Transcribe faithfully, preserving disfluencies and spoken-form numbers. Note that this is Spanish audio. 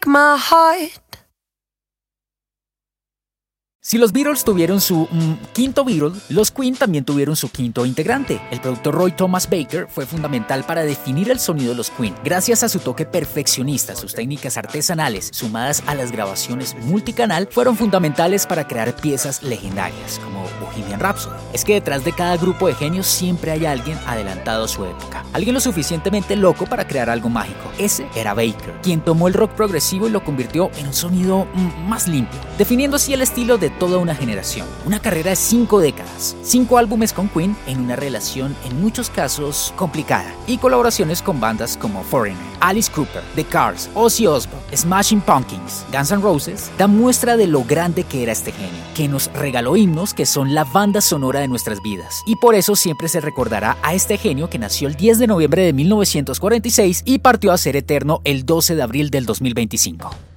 my heart. Si los Beatles tuvieron su mm, quinto Beatle, los Queen también tuvieron su quinto integrante. El productor Roy Thomas Baker fue fundamental para definir el sonido de los Queen. Gracias a su toque perfeccionista, sus técnicas artesanales, sumadas a las grabaciones multicanal, fueron fundamentales para crear piezas legendarias, como Bohemian Rhapsody. Es que detrás de cada grupo de genios siempre hay alguien adelantado a su época. Alguien lo suficientemente loco para crear algo mágico. Ese era Baker, quien tomó el rock progresivo y lo convirtió en un sonido mm, más limpio, definiendo así el estilo de toda una generación. Una carrera de cinco décadas, cinco álbumes con Queen en una relación en muchos casos complicada y colaboraciones con bandas como Foreigner, Alice Cooper, The Cars, Ozzy Osbourne, Smashing Pumpkins, Guns N' Roses, da muestra de lo grande que era este genio, que nos regaló himnos que son la banda sonora de nuestras vidas. Y por eso siempre se recordará a este genio que nació el diez de noviembre de mil novecientos cuarenta y seis y partió a ser eterno el doce de abril del dos mil veinticinco.